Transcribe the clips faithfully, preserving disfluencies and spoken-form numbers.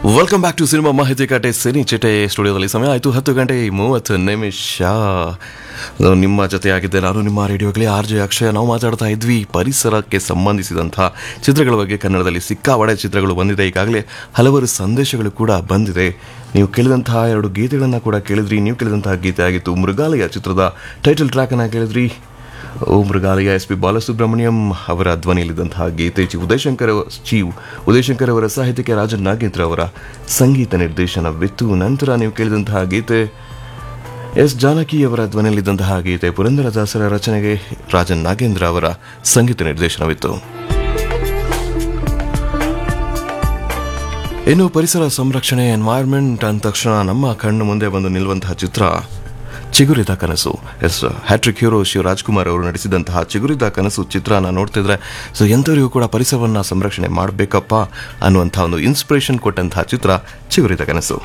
Welcome back to cinema ಮಾಹಿತಿ ಕಟ್ಟೆ cine ಚಿಟೆ ಸ್ಟುಡಿಯೋದಲ್ಲಿ ಸಮಯ ಆಯಿತು ಹತ್ತು ಗಂಟೆ ಮೂವತ್ತು ನಿಮಿಷ. ನಿಮ್ಮ ಜೊತೆಯಾಗಿದ್ದೆ ನಾನು ನಿಮ್ಮ ರೇಡಿಯೋಗಳೇ ಆರ್ ಜೆ ಅಕ್ಷಯ. ನಾವು ಮಾತಾಡ್ತಾ ಇದ್ವಿ ಪರಿಸರಕ್ಕೆ ಸಂಬಂಧಿಸಿದಂಥ ಚಿತ್ರಗಳ ಬಗ್ಗೆ. ಕನ್ನಡದಲ್ಲಿ ಸಿಕ್ಕಾಪಟ್ಟೆ ಚಿತ್ರಗಳು ಬಂದಿದೆ, ಈಗಾಗಲೇ ಹಲವಾರು ಸಂದೇಶಗಳು ಕೂಡ ಬಂದಿದೆ. ನೀವು ಕೇಳಿದಂತಹ ಎರಡು ಗೀತೆಗಳನ್ನು ಕೂಡ ಕೇಳಿದ್ರಿ. ನೀವು ಕೇಳಿದಂತಹ ಗೀತೆ ಆಗಿತ್ತು ಮೃಗಾಲಯ ಚಿತ್ರದ ಟೈಟಲ್ ಟ್ರ್ಯಾಕನ್ನು ಕೇಳಿದ್ರಿ. ಓ ಮೃಗಾಲಯ ಎಸ್ ಪಿ ಬಾಲಸುಬ್ರಹ್ಮಣ್ಯಂ ಅವರ ಧ್ವನಿಯಲ್ಲಿದ್ದಂತಹ ಗೀತೆ. ಚಿ ಉದಯಶಂಕರ್ ಚಿ ಉದಯಶಂಕರ್ ಅವರ ಸಾಹಿತ್ಯಕ್ಕೆ ರಾಜನ್ ನಾಗೇಂದ್ರ ಅವರ ಸಂಗೀತ ನಿರ್ದೇಶನವಿತ್ತು. ನಂತರ ನೀವು ಕೇಳಿದಂತಹ ಗೀತೆ ಎಸ್ ಜಾನಕಿ ಅವರ ಧ್ವನಿಯಲ್ಲಿದ್ದಂತಹ ಗೀತೆ. ಪುರಂದರದಾಸರ ರಚನೆಗೆ ರಾಜನ್ ನಾಗೇಂದ್ರ ಅವರ ಸಂಗೀತ ನಿರ್ದೇಶನವಿತ್ತು. ಇನ್ನು ಪರಿಸರ ಸಂರಕ್ಷಣೆ ಎನ್ವೈರ್ಮೆಂಟ್ ಅಂದ ತಕ್ಷಣ ನಮ್ಮ ಕಣ್ಣು ಮುಂದೆ ಬಂದು ನಿಲ್ಲುವಂತಹ ಚಿತ್ರ ಚಿಗುರಿದ ಕನಸು. ಎಸ್ ಹ್ಯಾಟ್ರಿಕ್ ಹೀರೋ ಶಿವರಾಜ್ಕುಮಾರ್ ಅವರು ನಡೆಸಿದಂತಹ ಚಿಗುರಿದ ಕನಸು ಚಿತ್ರನ ನೋಡ್ತಿದ್ರೆ ಸೊ ಎಂಥವರಿಗೂ ಕೂಡ ಪರಿಸರವನ್ನು ಸಂರಕ್ಷಣೆ ಮಾಡಬೇಕಪ್ಪ ಅನ್ನುವಂಥ ಒಂದು ಇನ್ಸ್ಪಿರೇಷನ್ ಕೊಟ್ಟಂತಹ ಚಿತ್ರ ಚಿಗುರಿದ ಕನಸು.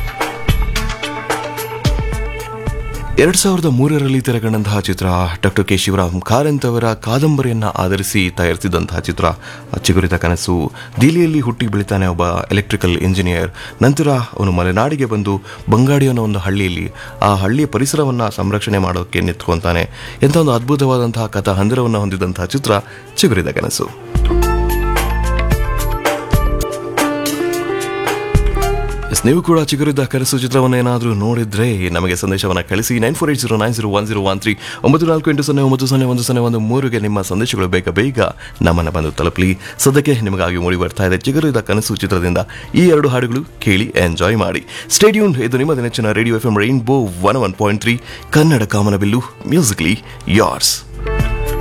ಎರಡ್ ಸಾವಿರದ ಮೂರರಲ್ಲಿ ತೆರೆಕಂಡಂತಹ ಚಿತ್ರ ಡಾಕ್ಟರ್ ಕೆ ಶಿವರಾಮ್ ಕಾರಂತ್ ಅವರ ಕಾದಂಬರಿಯನ್ನು ಆಧರಿಸಿ ತಯಾರಿಸಿದಂತಹ ಚಿತ್ರ ಚಿಗುರಿದ ಕನಸು. ದಿಲ್ಲಿಯಲ್ಲಿ ಹುಟ್ಟಿ ಬೆಳಿತಾನೆ ಒಬ್ಬ ಎಲೆಕ್ಟ್ರಿಕಲ್ ಇಂಜಿನಿಯರ್. ನಂತರ ಅವನು ಮಲೆನಾಡಿಗೆ ಬಂದು ಬಂಗಾಡಿ ಅನ್ನೋ ಒಂದು ಹಳ್ಳಿಯಲ್ಲಿ ಆ ಹಳ್ಳಿಯ ಪರಿಸರವನ್ನು ಸಂರಕ್ಷಣೆ ಮಾಡೋಕ್ಕೆ ನಿಂತ್ಕೊಂತಾನೆ. ಎಂಥ ಒಂದು ಅದ್ಭುತವಾದಂತಹ ಕಥಾ ಹಂದರವನ್ನು ಹೊಂದಿದಂತಹ ಚಿತ್ರ ಚಿಗುರಿದ ಕನಸು. ನೀವು ಕೂಡ ಚಿಗುರಿದ ಕನಸು ಚಿತ್ರವನ್ನು ಏನಾದರೂ ನೋಡಿದ್ರೆ ನಮಗೆ ಸಂದೇಶವನ್ನು ಕಳಿಸಿ. Nine four eight zero nine zero one zero one three ಒಂಬತ್ತು ನಾಲ್ಕು ಎಂಟು ಸೊನ್ನೆ ಒಂಬತ್ತು ಸೊನ್ನೆ ಒಂದು ಸೊನ್ನೆ ಒಂದು ಮೂರುಗೆ ನಿಮ್ಮ ಸಂದೇಶಗಳು ಬೇಗ ಬೇಗ ನಮ್ಮನ್ನು ಬಂದು ತಲುಪಲಿ. ಸದ್ಯಕ್ಕೆ ನಿಮಗಾಗಿ ಮೂಡಿ ಬರ್ತಾ ಇದೆ ಚಿಗುರಿದ ಕನಸು ಚಿತ್ರದಿಂದ ಈ ಎರಡು ಹಾಡುಗಳು. ಕೇಳಿ ಎಂಜಾಯ್ ಮಾಡಿ. ಸ್ಟೇಡಿಯಂ. ಇದು ನಿಮ್ಮ ನೆಚ್ಚಿನ radio F M rainbow one one point three Kannada ಕಾಮನಬಿಲ್ಲು ಮ್ಯೂಸಿಕ್ಲಿ ಯಾರ್ಸ್.